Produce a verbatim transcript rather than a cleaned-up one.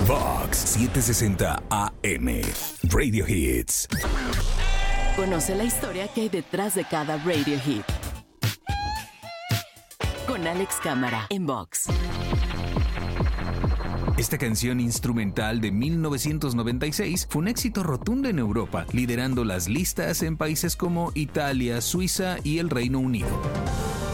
Vox setecientos sesenta A M. Radio Hits. Conoce la historia que hay detrás de cada radio hit. Con Alex Cámara en Vox. Esta canción instrumental de mil novecientos noventa y seis fue un éxito rotundo en Europa, liderando las listas en países como Italia, Suiza y el Reino Unido.